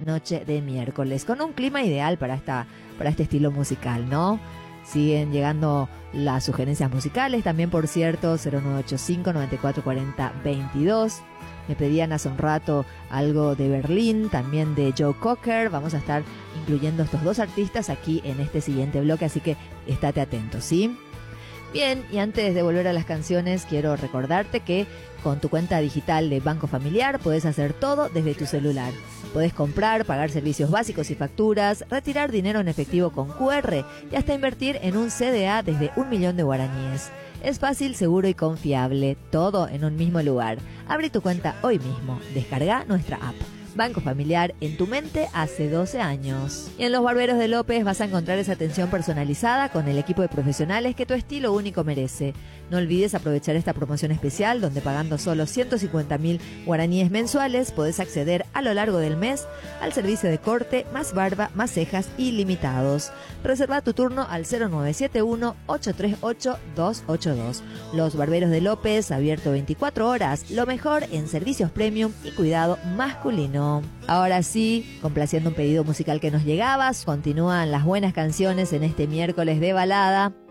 noche de miércoles, con un clima ideal para este estilo musical, ¿no? Siguen llegando las sugerencias musicales, también por cierto, 0985-9440-22. Me pedían hace un rato algo de Berlín, también de Joe Cocker. Vamos a estar incluyendo estos dos artistas aquí en este siguiente bloque, así que estate atento, ¿sí? Bien, y antes de volver a las canciones, quiero recordarte que con tu cuenta digital de Banco Familiar puedes hacer todo desde tu celular. Puedes comprar, pagar servicios básicos y facturas, retirar dinero en efectivo con QR y hasta invertir en un CDA desde 1.000.000 de guaraníes. Es fácil, seguro y confiable, todo en un mismo lugar. Abre tu cuenta hoy mismo, descarga nuestra app. Banco Familiar, en tu mente hace 12 años. Y en Los Barberos de López vas a encontrar esa atención personalizada con el equipo de profesionales que tu estilo único merece. No olvides aprovechar esta promoción especial donde pagando solo 150.000 guaraníes mensuales podés acceder a lo largo del mes al servicio de corte, más barba, más cejas ilimitados. Reserva tu turno al 0971-838-282. Los Barberos de López, abierto 24 horas, lo mejor en servicios premium y cuidado masculino. Ahora sí, complaciendo un pedido musical que nos llegaba, continúan las buenas canciones en este miércoles de balada.